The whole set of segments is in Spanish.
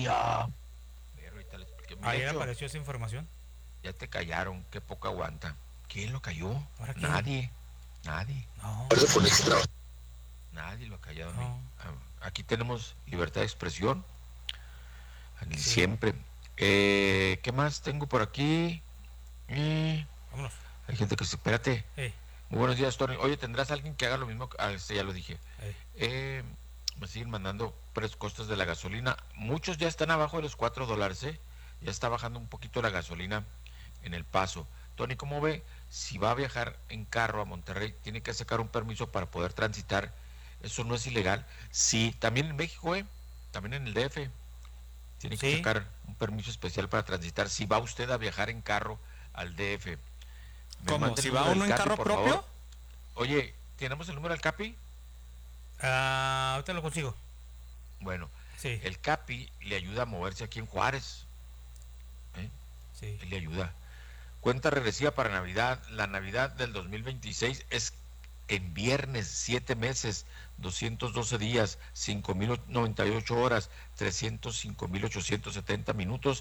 día. Pero ahorita les expliqué. Ayer apareció esa información. Ya te callaron, qué poco aguanta. ¿Quién lo cayó? ¿Para qué? Nadie. No. Nadie lo ha callado No. a mí. Aquí tenemos libertad de expresión. Aquí Sí. siempre. ¿Qué más tengo por aquí? Vámonos. Hay gente que se... Espérate. Hey. Muy buenos días, Tony. Oye, ¿tendrás alguien que haga lo mismo? Ya lo dije. Hey. Me siguen mandando costos de la gasolina. Muchos ya están abajo de los $4, Ya está bajando un poquito la gasolina en El Paso. Tony, ¿cómo ve? Si va a viajar en carro a Monterrey, tiene que sacar un permiso para poder transitar. Eso no es ilegal. Sí, también en México, también en el DF. Tiene que sacar un permiso especial para transitar. Si va usted a viajar en carro al DF. ¿Cómo? ¿Si va uno en carro propio? Favor. Oye, ¿tenemos el número del CAPI? Ahorita lo consigo. Bueno, sí. El CAPI le ayuda a moverse aquí en Juárez. Sí. Él le ayuda. Cuenta regresiva para Navidad. La Navidad del 2026 es en viernes, 7 meses, 212 días, 5,098 horas, 305,870 minutos,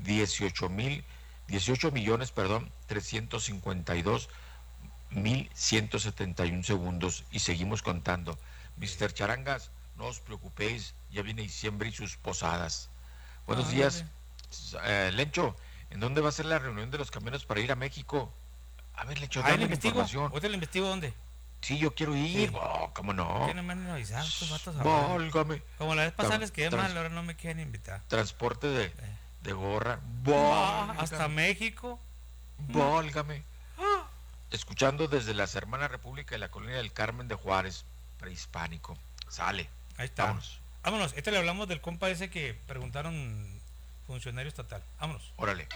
18,352,171 segundos. Y seguimos contando. Mr. Charangas, no os preocupéis, ya viene diciembre y sus posadas. Buenos días, Lencho. ¿En dónde va a ser la reunión de los camiones para ir a México? A ver, Lencho, dame la información. ¿O te lo investigo dónde? Sí, yo quiero ir. Sí. ¿Cómo no? ¿Qué no me han avisado estos vatos? Válgame. Como la vez pasada les quedé mal, ahora no me quieren invitar. Transporte de gorra. Hasta México. Válgame. Escuchando desde las Hermanas República de la Colonia del Carmen de Juárez, prehispánico. Sale. Ahí está. Vámonos. Le hablamos del compa ese que preguntaron funcionario estatal. Vámonos. Órale.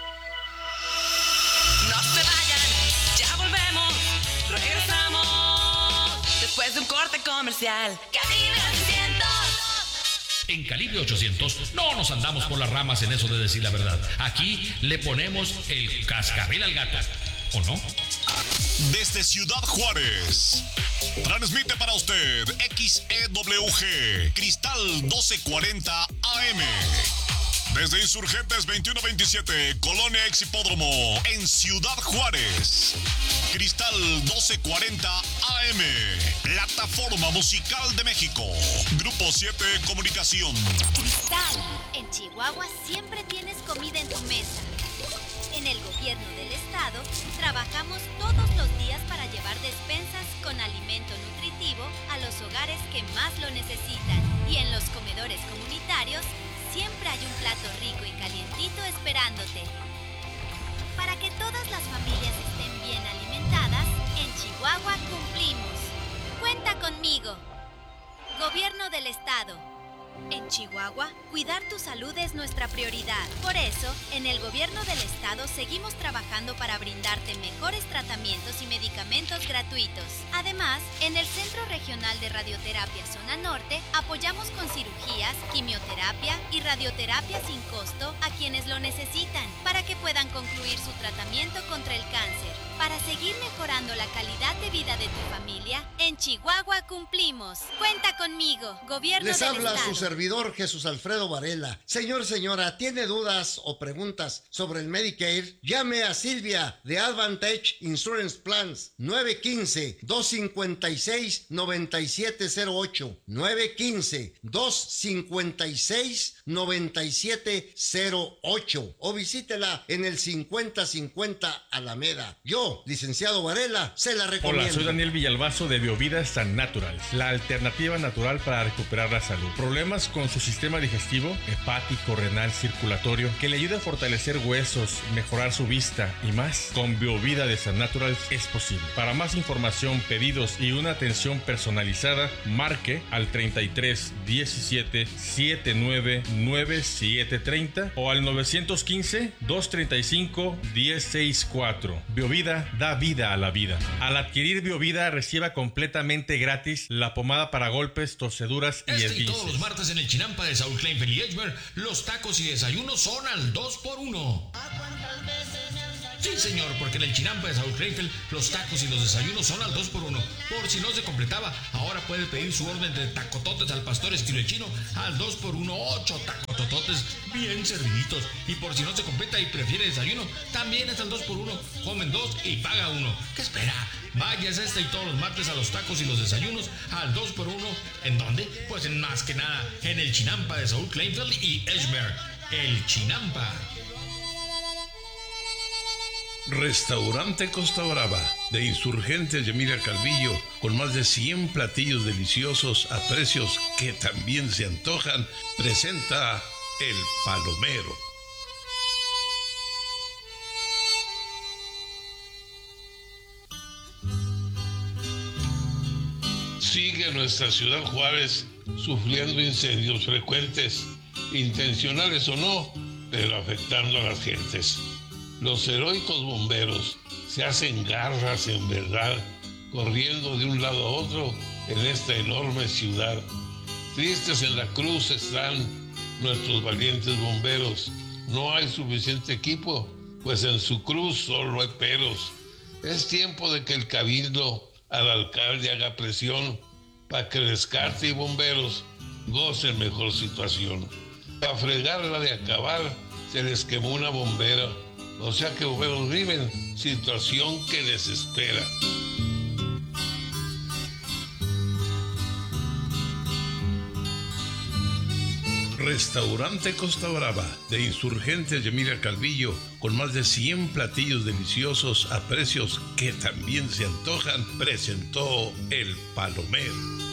No se vayan, ya volvemos, regresamos después de un corte comercial. Calibre 800. En Calibre 800 no nos andamos por las ramas en eso de decir la verdad. Aquí le ponemos el cascabel al gato, ¿o no? Desde Ciudad Juárez, transmite para usted XEWG Cristal 1240 AM. Desde Insurgentes 2127, Colonia Exhipódromo, en Ciudad Juárez. Cristal 1240 AM, Plataforma Musical de México. Grupo 7 Comunicación. Cristal, en Chihuahua siempre tienes comida en tu mesa. En el gobierno del estado, trabajamos todos los días para llevar despensas con alimento nutritivo a los hogares que más lo necesitan. Y en los comedores comunitarios, siempre hay un plato rico y calientito esperándote. Para que todas las familias estén bien alimentadas, en Chihuahua cumplimos. Cuenta conmigo. Gobierno del Estado. En Chihuahua, cuidar tu salud es nuestra prioridad. Por eso, en el Gobierno del Estado seguimos trabajando para brindarte mejores tratamientos y medicamentos gratuitos. Además, en el Centro Regional de Radioterapia Zona Norte, apoyamos con cirugías, quimioterapia y radioterapia sin costo a quienes lo necesitan, para que puedan concluir su tratamiento contra el cáncer. Para seguir mejorando la calidad de vida de tu familia, en Chihuahua cumplimos. Cuenta conmigo, Gobierno del Estado. Les habla su servidor Jesús Alfredo Varela. Señor, señora, ¿tiene dudas o preguntas sobre el Medicare? Llame a Silvia de Advantage Insurance Plans 915-256-9708 915-256-9708 o visítela en el 5050 Alameda. Yo, licenciado Varela, se la recomiendo. Hola, soy Daniel Villalbazo de Biovida San Naturals, la alternativa natural para recuperar la salud. Problemas con su sistema digestivo, hepático, renal, circulatorio, que le ayude a fortalecer huesos, mejorar su vista y más. Con Biovida de San Naturals es posible. Para más información, pedidos y una atención personalizada, marque al 33 17 79 97 30 o al 915 235 1064. Biovida da vida a la vida. Al adquirir Biovida, reciba completamente gratis la pomada para golpes, torceduras y esguinces. Todos los martes en el Chinampa de Saúl Kleinfeld y Edgemer, los tacos y desayunos son al 2x1. Sí, señor, porque en el Chinampa de Saúl Kleinfeld, los tacos y los desayunos son al 2x1. Por si no se completaba, ahora puede pedir su orden de tacototes al pastor estilo chino al 2x1, 8 tacototes tototes bien serviditos. Y por si no se completa y prefiere desayuno, también es al 2x1. Comen 2 y paga 1. ¿Qué espera? Vayas y todos los martes a los tacos y los desayunos al 2x1. ¿En dónde? Pues en más que nada en el Chinampa de Saúl Kleinfeld y Edgemer. El Chinampa. Restaurante Costa Brava, de Insurgentes de Emilia Calvillo, con más de 100 platillos deliciosos a precios que también se antojan, presenta El Palomero. Sigue nuestra ciudad Juárez sufriendo incendios frecuentes, intencionales o no, pero afectando a las gentes. Los heroicos bomberos se hacen garras en verdad, corriendo de un lado a otro en esta enorme ciudad. Tristes en la cruz están nuestros valientes bomberos. No hay suficiente equipo, pues en su cruz solo hay peros. Es tiempo de que el cabildo al alcalde haga presión para que Rescate y bomberos gocen mejor situación. Para fregarla de acabar, se les quemó una bombera. O sea que bomberos viven, situación que les espera. Restaurante Costa Brava, de Insurgentes de Emilia Calvillo, con más de 100 platillos deliciosos a precios que también se antojan, presentó El Palomero.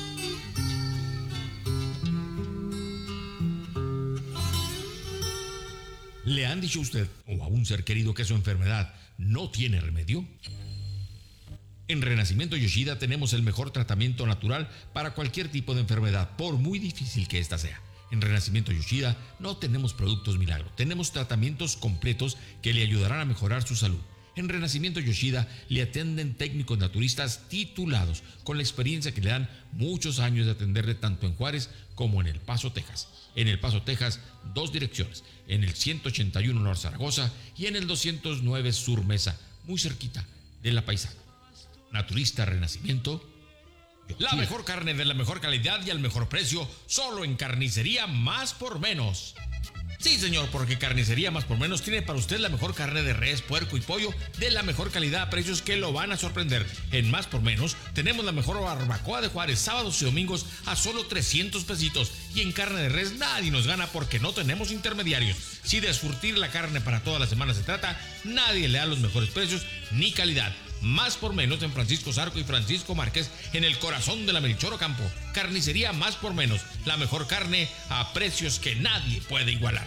¿Le han dicho a usted o a un ser querido que su enfermedad no tiene remedio? En Renacimiento Yoshida tenemos el mejor tratamiento natural para cualquier tipo de enfermedad, por muy difícil que ésta sea. En Renacimiento Yoshida no tenemos productos milagro, tenemos tratamientos completos que le ayudarán a mejorar su salud. En Renacimiento Yoshida le atienden técnicos naturistas titulados, con la experiencia que le dan muchos años de atenderle tanto en Juárez como en El Paso, Texas. En El Paso, Texas, 2 direcciones, en el 181 Norte Zaragoza y en el 209 Sur Mesa, muy cerquita de La Paisana. Naturista Renacimiento Yoshida. La mejor carne de la mejor calidad y al mejor precio, solo en Carnicería Más por Menos. Sí, señor, porque Carnicería Más por Menos tiene para usted la mejor carne de res, puerco y pollo de la mejor calidad a precios que lo van a sorprender. En Más por Menos tenemos la mejor barbacoa de Juárez, sábados y domingos a solo 300 pesitos. Y en carne de res nadie nos gana porque no tenemos intermediarios. Si de surtir la carne para toda la semana se trata, nadie le da los mejores precios ni calidad. Más por Menos en Francisco Zarco y Francisco Márquez, en el corazón de la Melchor Ocampo. Carnicería Más por Menos, la mejor carne a precios que nadie puede igualar.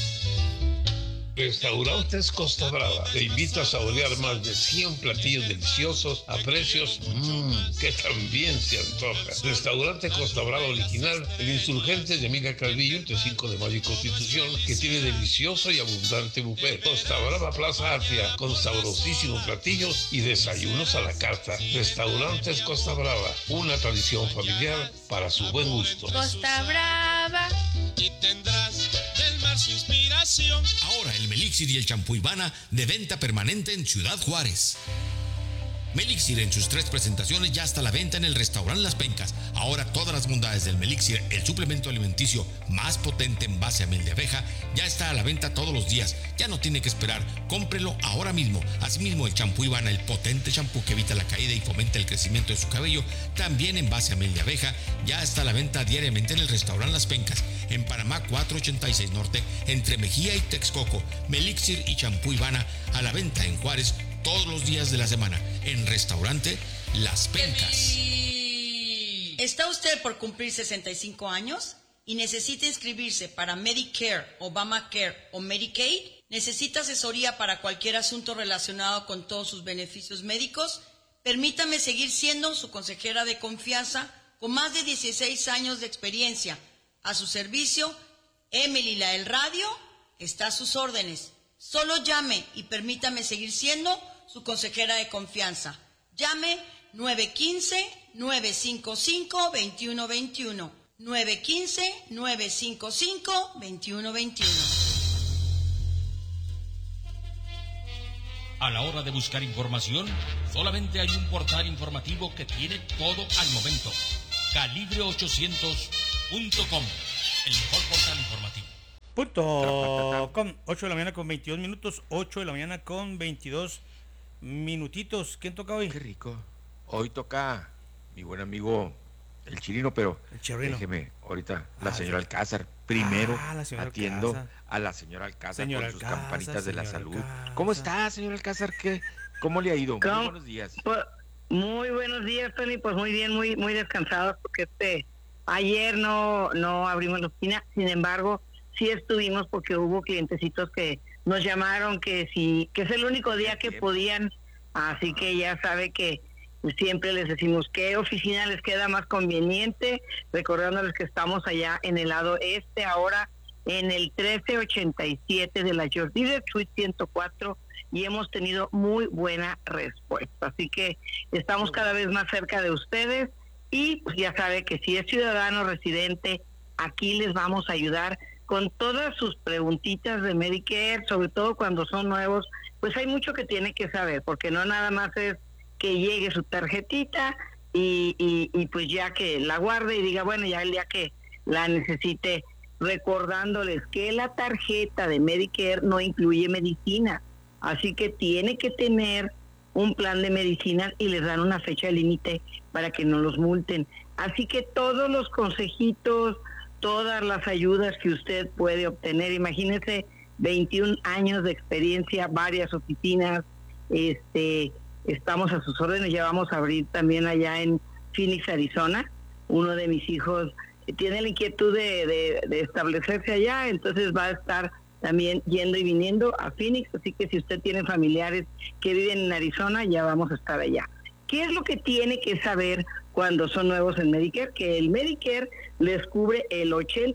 Restaurantes Costa Brava te invita a saborear más de 100 platillos deliciosos a precios que también se antojan. Restaurante Costa Brava original, el Insurgentes de Emilia Calvillo, entre 5 de Mayo y Constitución, que tiene delicioso y abundante buffet. Costa Brava Plaza Atria, con sabrosísimos platillos y desayunos a la carta. Restaurantes Costa Brava, una tradición familiar para su buen gusto. Costa Brava. Y tendrás del mar su inspiración. Ahora el Melixir y el champú Ivana de venta permanente en Ciudad Juárez. Melixir en sus 3 presentaciones ya está a la venta en el restaurante Las Pencas. Ahora todas las bondades del Melixir, el suplemento alimenticio más potente en base a miel de abeja, ya está a la venta todos los días. Ya no tiene que esperar, cómprelo ahora mismo. Asimismo el champú Ivana, el potente champú que evita la caída y fomenta el crecimiento de su cabello, también en base a miel de abeja, ya está a la venta diariamente en el restaurante Las Pencas, en Panamá 486 Norte, entre Mejía y Texcoco. Melixir y champú Ivana a la venta en Juárez todos los días de la semana, en restaurante Las Pencas. ¿Está usted por cumplir 65 años y necesita inscribirse para Medicare, Obamacare o Medicaid? ¿Necesita asesoría para cualquier asunto relacionado con todos sus beneficios médicos? Permítame seguir siendo su consejera de confianza con más de 16 años de experiencia. A su servicio, Emily la del Radio está a sus órdenes. Solo llame y permítame seguir siendo su consejera de confianza. Llame 915-955-2121. 915-955-2121. A la hora de buscar información, solamente hay un portal informativo que tiene todo al momento. Calibre800.com, el mejor portal informativo. .com. 8 de la mañana con 22 minutos. 8 de la mañana con 22 minutitos. ¿Quién toca hoy? Qué rico. Hoy toca mi buen amigo el Chirino, pero déjeme ahorita la señora Alcázar. Primero atiendo a la señora Alcázar con sus campanitas de la salud. ¿Cómo está, señora Alcázar? ¿Cómo le ha ido? Muy buenos días. Muy buenos días, Tony. Pues muy bien, muy descansados, porque ayer no abrimos la oficina. Sin embargo, sí estuvimos porque hubo clientecitos que nos llamaron que es el único día que podían. Así que ya sabe que siempre les decimos qué oficina les queda más conveniente, recordándoles que estamos allá en el lado este, ahora en el 1387 de la George Diller, Suite 104, y hemos tenido muy buena respuesta. Así que estamos cada vez más cerca de ustedes y pues ya sabe que si es ciudadano residente, aquí les vamos a ayudar con todas sus preguntitas de Medicare, sobre todo cuando son nuevos. Pues hay mucho que tiene que saber, porque no nada más es que llegue su tarjetita y pues ya que la guarde y diga, bueno, ya el día que la necesite, recordándoles que la tarjeta de Medicare no incluye medicina, así que tiene que tener un plan de medicinas y les dan una fecha límite para que no los multen. Así que todos los consejitos, todas las ayudas que usted puede obtener, imagínese 21 años de experiencia, varias oficinas, estamos a sus órdenes. Ya vamos a abrir también allá en Phoenix, Arizona. Uno de mis hijos tiene la inquietud de establecerse allá, entonces va a estar también yendo y viniendo a Phoenix, así que si usted tiene familiares que viven en Arizona, ya vamos a estar allá. ¿Qué es lo que tiene que saber cuando son nuevos en Medicare? Que el Medicare les cubre el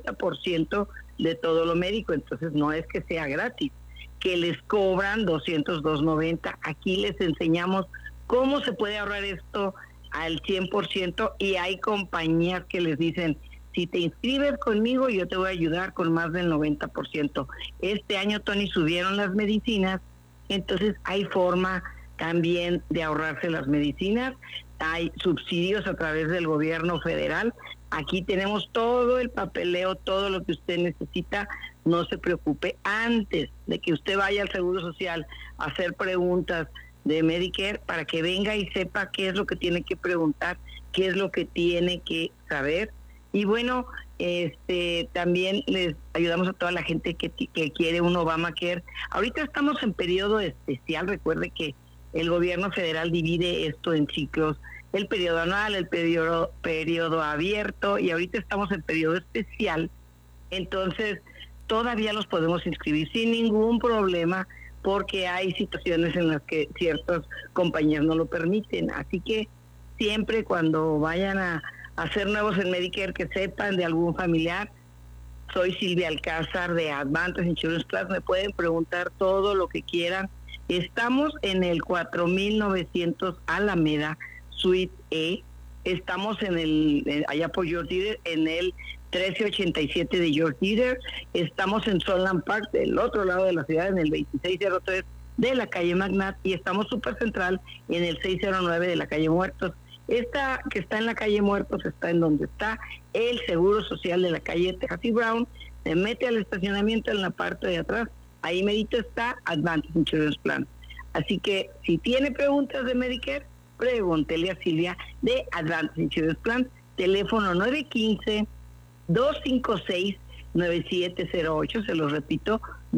80% de todo lo médico, entonces no es que sea gratis, que les cobran $202.90. Aquí les enseñamos cómo se puede ahorrar esto al 100%, y hay compañías que les dicen, si te inscribes conmigo, yo te voy a ayudar con más del 90%. Este año, Tony, subieron las medicinas, entonces hay forma también de ahorrarse las medicinas. Hay subsidios a través del gobierno federal. Aquí tenemos todo el papeleo, todo lo que usted necesita. No se preocupe, antes de que usted vaya al Seguro Social a hacer preguntas de Medicare, para que venga y sepa qué es lo que tiene que preguntar, qué es lo que tiene que saber. Y bueno, también les ayudamos a toda la gente que quiere un Obamacare. Ahorita estamos en periodo especial. Recuerde que el gobierno federal divide esto en ciclos, el periodo anual, el periodo abierto, y ahorita estamos en periodo especial. Entonces todavía los podemos inscribir sin ningún problema, porque hay situaciones en las que ciertas compañías no lo permiten. Así que siempre cuando vayan a ser nuevos en Medicare, que sepan de algún familiar. Soy Silvia Alcázar de Advantage Insurance Plus, me pueden preguntar todo lo que quieran. Estamos en el 4900 Alameda, Suite E. Estamos allá por George Diller, en el 1387 de George Diller. Estamos en Sunland Park, del otro lado de la ciudad, en el 2603 de la calle Magnat, y estamos súper central en el 609 de la calle Muertos. Esta que está en la calle Muertos está en donde está el Seguro Social de la calle Texas y Brown. Se mete al estacionamiento en la parte de atrás, ahí medito está Advantage Insurance Plan. Así que si tiene preguntas de Medicare, pregúntele a Silvia de Advantage Insurance Plan, teléfono 915-256-9708, se los repito,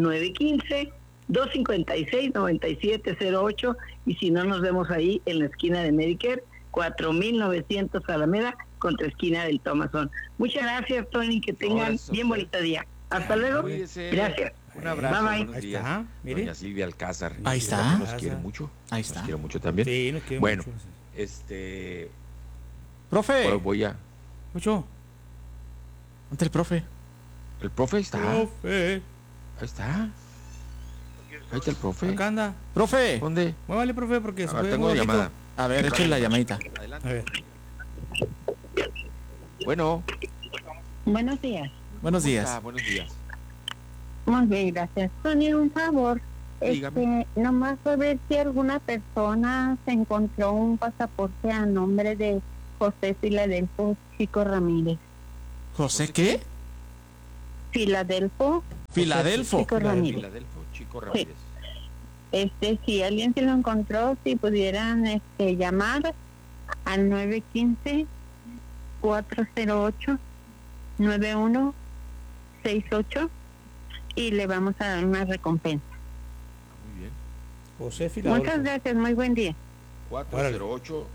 915-256-9708, y si no, nos vemos ahí en la esquina de Medicare, 4900 Alameda, contra esquina del Thomason. Muchas gracias, Tony, que tengan bien bonito día. Hasta luego. Cuídese. Gracias. Un abrazo. Bye, bye. Buenos días. Ahí está, mire. Doña Silvia Alcázar. Ahí está. Nos quiere mucho. Ahí está. Nos quiere mucho también. Sí, nos quiere bueno, mucho. Profe. Ahora voy a... Mucho. Ante el profe. El profe está. Profe. Ahí está. Ahí está el profe. Acá anda. Profe. ¿Dónde? Muévale, profe, porque A ver, tengo llamada. A ver, echen la llamadita. Adelante. A ver. Bueno. Buenos días. Buenos días. Ah, buenos días. Muy bien, gracias. Tony, un favor. Dígame. Nomás a ver si alguna persona se encontró un pasaporte a nombre de José Filadelfo Chico Ramírez. ¿José qué? Filadelfo Filadelfo. Chico Ramírez. Filadelfo, Chico Ramírez. Si alguien se lo encontró, si pudieran llamar al 915-408-9168 y le vamos a dar una recompensa. Muy bien. José Filadelfo. Muchas gracias, muy buen día. 408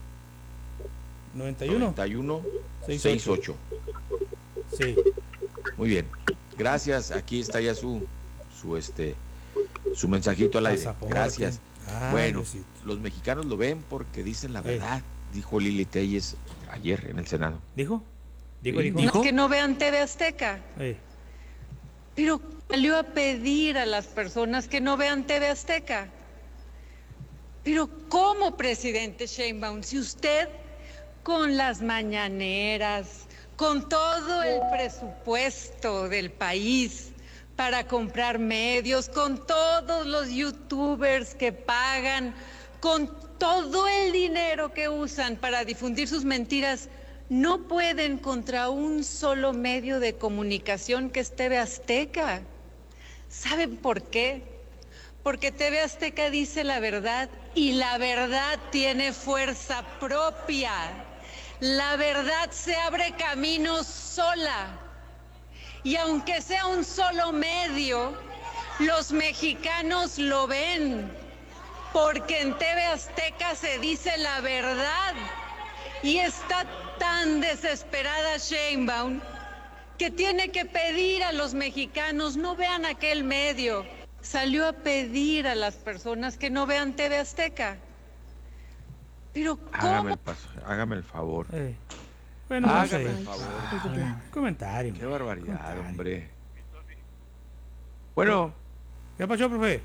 91 68. Sí. Muy bien. Gracias. Aquí está ya su mensajito al aire. Pasaporte. Gracias. Ay, bueno, Diosito. los mexicanos lo ven porque dicen la verdad, dijo Lili Telles ayer en el Senado. ¿Dijo? ¿Dijo? No es que no vean TV Azteca. Sí. Pero salió a pedir a las personas que no vean TV Azteca. Pero ¿cómo, presidente Sheinbaum? Si usted con las mañaneras, con todo el presupuesto del país para comprar medios, con todos los youtubers que pagan, con todo el dinero que usan para difundir sus mentiras, no pueden contra un solo medio de comunicación que es TV Azteca. ¿Saben por qué? Porque TV Azteca dice la verdad y la verdad tiene fuerza propia. La verdad se abre camino sola. Y aunque sea un solo medio, los mexicanos lo ven. Porque en TV Azteca se dice la verdad. Y está tan desesperada Sheinbaum que tiene que pedir a los mexicanos, no vean aquel medio. Salió a pedir a las personas que no vean TV Azteca. Pero ¿cómo? Hágame el favor. Bueno, hágame no sé. el favor. Comentario. Qué barbaridad, hombre. Bueno. ¿Qué pasó, profe?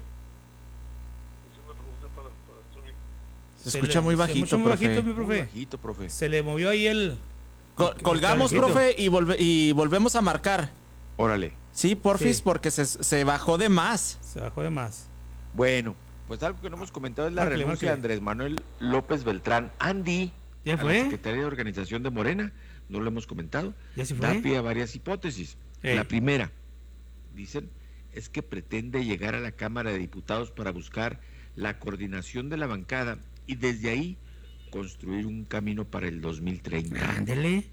Se escucha muy bajito, se muy profe. bajito, mi profe. Muy bajito, profe. Se le movió ahí el... Colgamos, profe, y volvemos a marcar. Órale. Sí, porfis, Sí. porque se bajó de más. Se bajó de más. Bueno, pues algo que no hemos comentado es la Márcale, renuncia de márcale. Andrés Manuel López Beltrán. Andy, ¿Ya a fue? la Secretaría de Organización de Morena, no lo hemos comentado. ¿Ya se Da fue? pie a varias hipótesis. Ey. La primera, dicen, es que pretende llegar a la Cámara de Diputados para buscar la coordinación de la bancada y desde ahí construir un camino para el 2030. Ándele.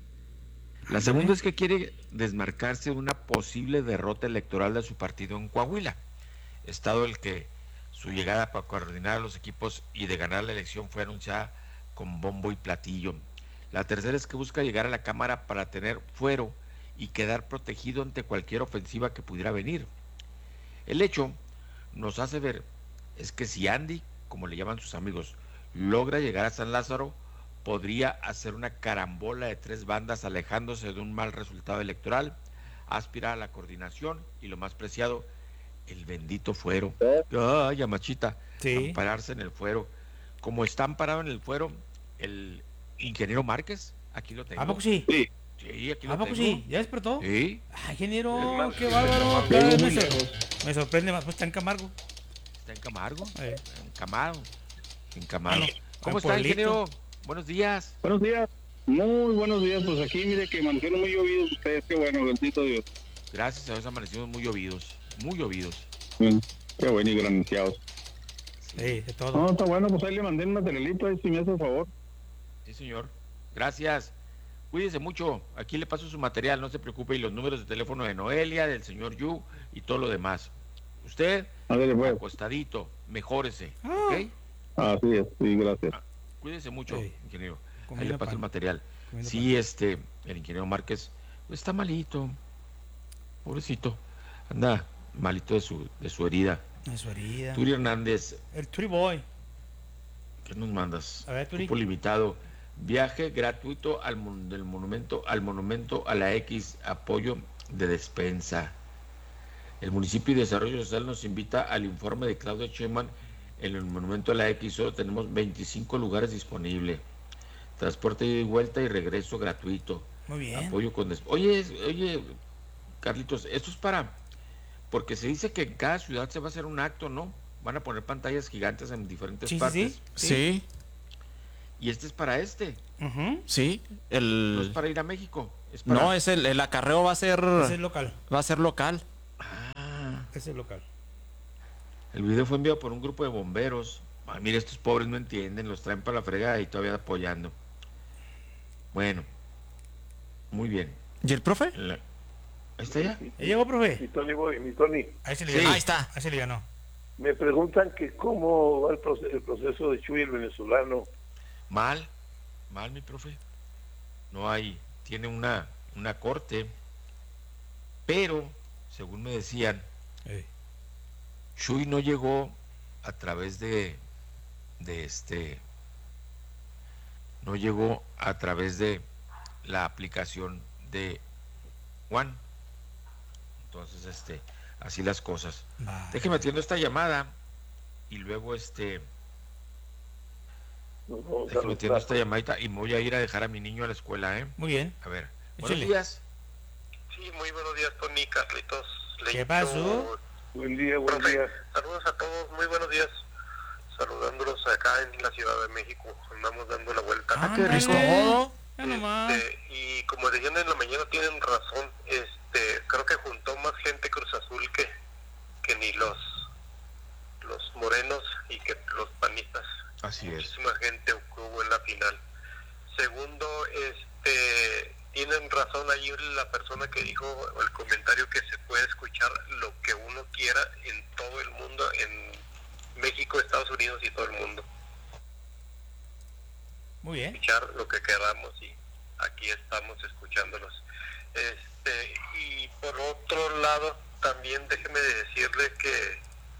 La segunda es que quiere desmarcarse de una posible derrota electoral de su partido en Coahuila, estado el que su llegada para coordinar a los equipos y de ganar la elección fue anunciada con bombo y platillo. La tercera es que busca llegar a la Cámara para tener fuero y quedar protegido ante cualquier ofensiva que pudiera venir. El hecho nos hace ver es que si Andy, como le llaman sus amigos, logra llegar a San Lázaro, podría hacer una carambola de tres bandas alejándose de un mal resultado electoral, aspirar a la coordinación y lo más preciado, el bendito fuero. Ay, amachita, Sí. ampararse en el fuero. Como está amparado en el fuero, el ingeniero Márquez, aquí lo tengo. ¿A poco sí? Sí, aquí lo ¿A poco tengo. sí? ¿Ya despertó? Sí. Ay, ingeniero, Es qué más, bárbaro. sí, Cada vez muy me, lejos. me sorprende más. Pues está en Camargo. Está en Camargo. Eh. En Camargo. En Camargo. ¿Cómo en está, Pueblito. ingeniero? Buenos días. Buenos días, muy buenos días. Pues aquí, mire que amanecieron muy llovidos ustedes. Qué bueno, bendito Dios. Gracias a Dios amanecimos muy llovidos. Muy llovidos. Qué bueno y graniciados. Sí, de todo. No, está bueno, pues ahí le mandé un materialito ahí si me hace el favor. Sí, señor. Gracias. Cuídese mucho. Aquí le paso su material, no se preocupe. Y los números de teléfono de Noelia, del señor Yu y todo lo demás. Usted, Ándale, pues. acostadito, mejórese. ¿Ok? Así es, sí, gracias. Cuídese mucho, Sí. ingeniero. Ahí Comiendo le paso pan. el material. Comiendo Sí, el ingeniero Márquez pues, está malito. Pobrecito. Anda malito de su herida. En su herida. Turi Hernández, El Turi Boy. ¿qué nos mandas? A ver, Turi. Cupo limitado. Viaje gratuito del monumento a la X, apoyo de despensa. El municipio de Desarrollo Social nos invita al informe de Claudia Sheinbaum en el monumento a la X. Solo tenemos 25 lugares disponibles. Transporte ida y vuelta y regreso gratuito. Muy bien. Apoyo con Oye, Carlitos, esto es porque se dice que en cada ciudad se va a hacer un acto, ¿no? Van a poner pantallas gigantes en diferentes Sí, sí, partes. Sí, Y este es para sí. no es para ir a México. Es para... No, el acarreo va a ser Es el local. Va a ser local. Ese local. El video fue enviado por un grupo de bomberos. Ay, mira, estos pobres no entienden, los traen para la fregada y todavía apoyando. Bueno, muy bien. ¿Y el profe? ¿Ahí está ya? ¿Ya llegó, profe? Mi Tony. Ahí se le Sí. ganó. Ahí está. Ahí se le ganó. Me preguntan que cómo va el proceso de Chuy, el venezolano. Mal, mi profe. No hay, tiene una corte, pero, según me decían, Chuy no llegó a través no llegó a través de la aplicación de Juan. Entonces, así las cosas. Déjeme atiendo esta llamada y luego déjeme atiendo esta llamadita y me voy a ir a dejar a mi niño a la escuela, ¿eh? Muy bien. A ver, Échale. buenos días. Sí, muy buenos días, Tony, Carlitos. ¿Qué pasó? Buen día, Saludos a todos, muy buenos días. Saludándolos acá en la Ciudad de México. Andamos dando la vuelta. qué rico. Y como decían en la mañana, tienen razón. Creo que juntó más gente Cruz Azul que ni los morenos y que los panistas. Así es. Muchísima gente hubo en la final. Segundo, tienen razón ahí la persona que dijo el comentario que se puede escuchar lo que uno quiera en todo el mundo, en México, Estados Unidos y todo el mundo. Muy bien. Escuchar lo que queramos y aquí estamos escuchándolos. Y por otro lado, también déjeme decirle que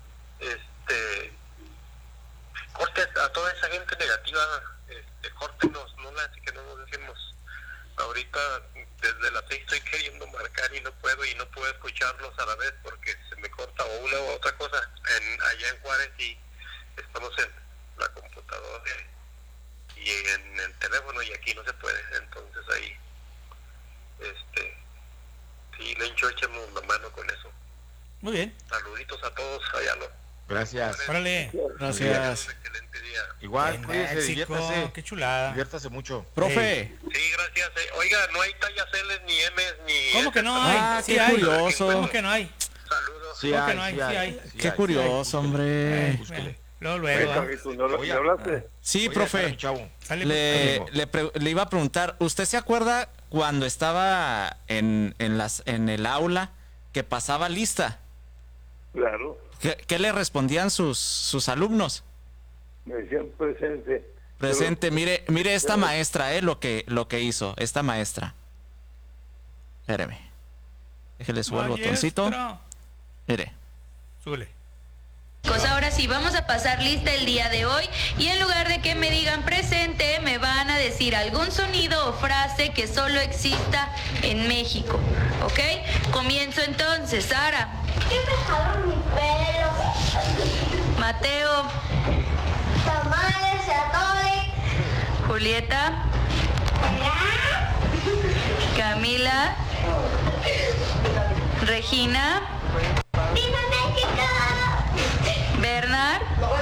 corte a toda esa gente negativa, córtenos, que no nos dejemos. Ahorita desde las 6 estoy queriendo marcar y no puedo escucharlos a la vez porque se me corta o una u otra cosa allá en Juárez y estamos en la computadora y en el teléfono y aquí no se puede. Entonces ahí sí, Lencho, échame una mano con eso. Muy bien. Saluditos a todos allá. Gracias. Órale. Gracias. Igual, En cuídese, México, diviértase. qué chulada. Diviértase mucho. Profe. Sí, gracias. Oiga, no hay tallas L's ni M's ni... ¿Cómo que no hay? Ah, Sí qué hay. curioso. ¿Cómo que no hay? Saludos. Sí ¿Cómo que hay, no hay? sí Sí hay. hay. Sí Qué hay, curioso, hombre. Búsquele. Luego. ¿Me hablaste? Sí, Oye, profe. mi chavo. Sale, Le iba a preguntar, ¿usted se acuerda cuando estaba en el aula que pasaba lista? Claro. ¿Qué le respondían sus alumnos? Me decían presente. Presente, mire esta maestra, lo que hizo, esta maestra. Espéreme. Déjele subo el botoncito. Mire. Súbele. Ahora sí, vamos a pasar lista el día de hoy y en lugar de que me digan presente, me van a decir algún sonido o frase que solo exista en México, ¿ok? Comienzo entonces, Sara. ¿Qué me jaló mi pelo? Mateo. Tamales, atole. Julieta. Camila. Regina. ¡Viva México! Bernard.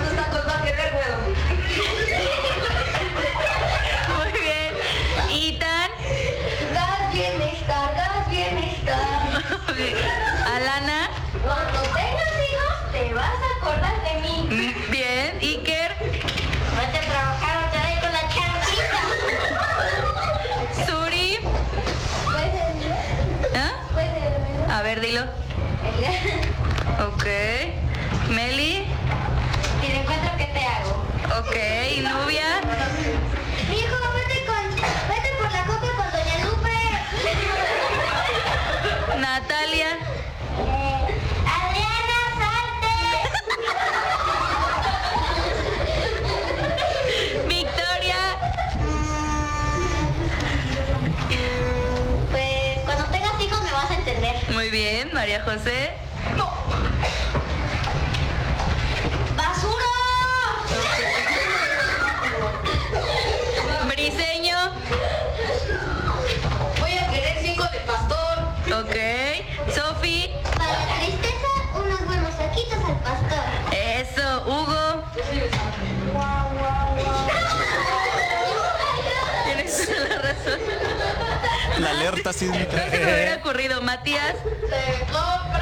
Muy bien. Ethan. Gas bienestar. Alana. Cuando tengas hijos, te vas a acordar de mí. Bien. Iker. Vete a trabajar otra vez con la chancita. Suri. ¿Ah? A ver, dilo. Ok. Meli. Si te encuentro, ¿qué te hago? Ok. Nubia. Hijo, vete por la coca con Doña Lupe. Natalia. Adriana, salte. Victoria. Pues cuando tengas hijos me vas a entender. Muy bien. María José. ¡Basura! Briseño. Voy a querer 5 de pastor. Ok. Sofi. Para la tristeza, unos buenos taquitos al pastor. Eso. Hugo. Tienes toda la razón. La alerta sísmica. No se me hubiera ocurrido. Matías. Te compro